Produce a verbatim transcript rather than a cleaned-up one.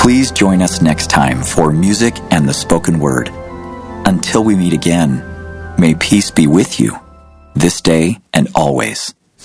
Please join us next time for Music and the Spoken Word. Until we meet again, may peace be with you, this day and always.